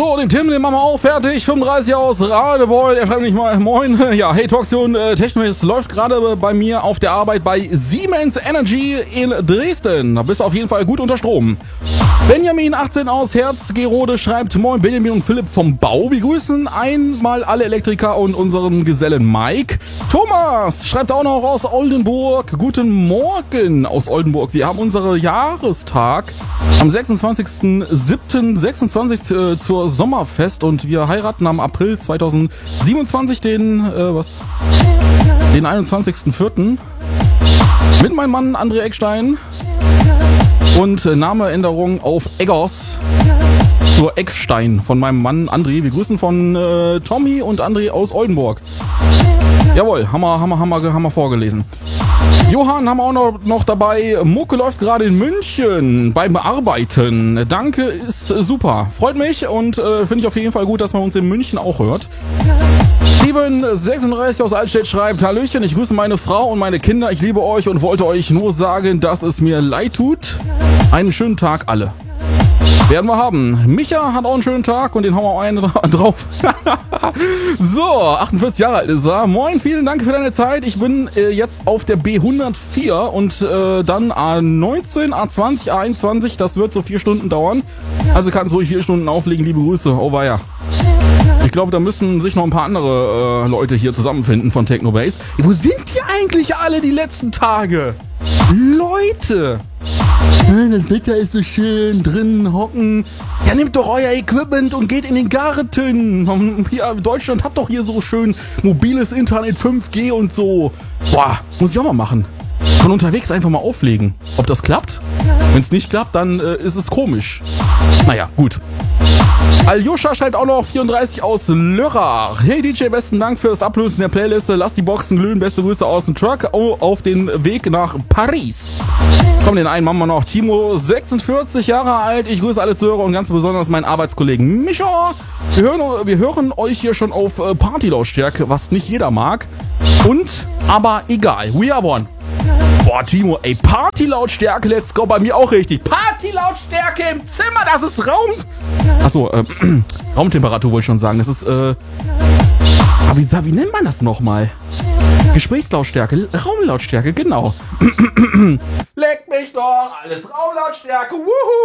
So, den Tim, den machen wir auch fertig. 35 aus Radebeul. Er schreibt nicht mal Moin. Ja, hey Toxion, Technoist läuft gerade bei mir auf der Arbeit bei Siemens Energy in Dresden. Da bist du auf jeden Fall gut unter Strom. Benjamin, 18 aus Herzgerode, schreibt Moin Benjamin und Philipp vom Bau. Wir grüßen einmal alle Elektriker und unseren Gesellen Mike. Thomas schreibt auch noch aus Oldenburg. Guten Morgen aus Oldenburg. Wir haben unseren Jahrestag am 26.07.26 zur Sommerfest und wir heiraten am April 2027 den 21.04. mit meinem Mann André Eckstein und Nameänderung auf Eggers zur Eckstein von meinem Mann André. Wir grüßen von Tommy und André aus Oldenburg. Jawohl, haben wir vorgelesen. Johann haben wir auch noch dabei. Mucke läuft gerade in München beim Arbeiten. Danke, ist super. Freut mich und finde ich auf jeden Fall gut, dass man uns in München auch hört. Steven, 36 aus Altstedt, schreibt: Hallöchen, ich grüße meine Frau und meine Kinder. Ich liebe euch und wollte euch nur sagen, dass es mir leid tut. Einen schönen Tag alle. Werden wir haben. Micha hat auch einen schönen Tag und den hauen wir auch einen drauf. So, 48 Jahre alt ist er. Moin, vielen Dank für deine Zeit. Ich bin jetzt auf der B104 und dann A19, A20, A21. Das wird so 4 Stunden dauern. Also kannst ruhig 4 Stunden auflegen. Liebe Grüße. Oh weia. Ich glaube, da müssen sich noch ein paar andere Leute hier zusammenfinden von Technobase. Wo sind die eigentlich alle die letzten Tage? Leute! Das Wetter ist so schön, drinnen hocken. Ja, nehmt doch euer Equipment und geht in den Garten. Hier, Deutschland hat doch hier so schön mobiles Internet, 5G und so. Boah, muss ich auch mal machen. Von unterwegs einfach mal auflegen. Ob das klappt? Wenn es nicht klappt, dann ist es komisch. Naja, gut. Aljoscha schreibt auch noch 34 aus Lörrach. Hey DJ, besten Dank für das Ablösen der Playliste. Lass die Boxen glühen. Beste Grüße aus dem Truck auf den Weg nach Paris. Komm, den einen machen wir noch. Timo, 46 Jahre alt. Ich grüße alle Zuhörer und ganz besonders meinen Arbeitskollegen Micha. Wir hören euch hier schon auf Partylautstärke, was nicht jeder mag. Aber egal. We are one. Boah, Timo, ey, Partylautstärke, let's go. Bei mir auch richtig. Partylautstärke im Zimmer, das ist Raum... Achso, Raumtemperatur wollte ich schon sagen. Das ist, wie nennt man das nochmal? Gesprächslautstärke, Raumlautstärke, genau. Leck mich doch, alles Raumlautstärke, wuhu!